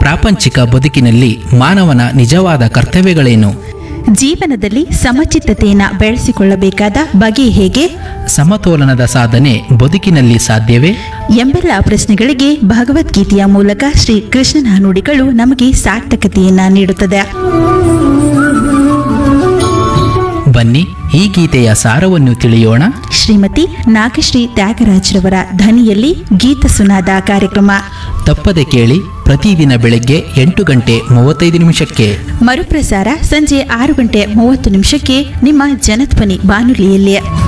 ಪ್ರಾಪಂಚಿಕ ಬದುಕಿನಲ್ಲಿ ಮಾನವನ ನಿಜವಾದ ಕರ್ತವ್ಯಗಳೇನು? ಜೀವನದಲ್ಲಿ ಸಮಚಿತ್ತತೆಯನ್ನು ಬೆಳೆಸಿಕೊಳ್ಳಬೇಕಾದ ಬಗೆ ಹೇಗೆ? ಸಮತೋಲನದ ಸಾಧನೆ ಬದುಕಿನಲ್ಲಿ ಸಾಧ್ಯವೇ? ಎಂಬೆಲ್ಲ ಪ್ರಶ್ನೆಗಳಿಗೆ ಭಗವದ್ಗೀತೆಯ ಮೂಲಕ ಶ್ರೀ ಕೃಷ್ಣನ ನುಡಿಗಳು ನಮಗೆ ಸಾರ್ಥಕತೆಯನ್ನ ನೀಡುತ್ತದೆ. ಬನ್ನಿ, ಈ ಗೀತೆಯ ಸಾರವನ್ನು ತಿಳಿಯೋಣ. ಶ್ರೀಮತಿ ನಾಗಶ್ರೀ ತ್ಯಾಗರಾಜ್ರವರ ಧ್ವನಿಯಲ್ಲಿ ಗೀತ ಸುನಾದ ಕಾರ್ಯಕ್ರಮ ತಪ್ಪದೆ ಕೇಳಿ, ಪ್ರತಿದಿನ ಬೆಳಗ್ಗೆ 8:35 ಮರುಪ್ರಸಾರ ಸಂಜೆ 6:30 ನಿಮ್ಮ ಜನಧ್ವನಿ ಬಾನುಲಿಯಲ್ಲಿ.